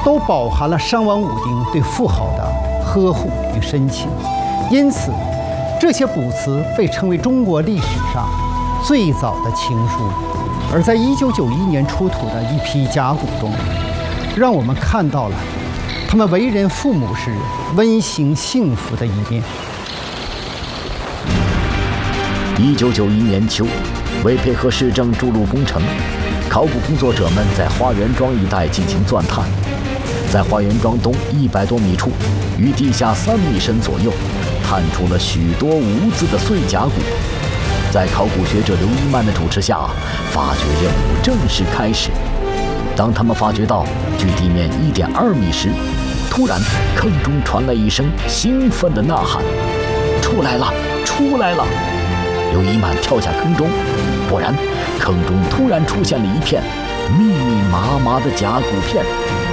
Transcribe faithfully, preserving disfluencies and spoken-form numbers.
都饱含了商王武丁对妇好的呵护与深情，因此，这些卜辞被称为中国历史上最早的情书。而在一九九一年出土的一批甲骨中，让我们看到了他们为人父母时温馨幸福的一面。 一九九一年秋，为配合市政筑路工程，考古工作者们在花园庄一带进行钻探。在花园庄东一百多米处，于地下三米深左右，探出了许多无字的碎甲骨。在考古学者刘一曼的主持下，发掘任务正式开始。当他们发掘到距地面一点二米时，突然坑中传来一声兴奋的呐喊：“出来了，出来了！”刘一曼跳下坑中，果然，坑中突然出现了一片密密麻麻的甲骨片。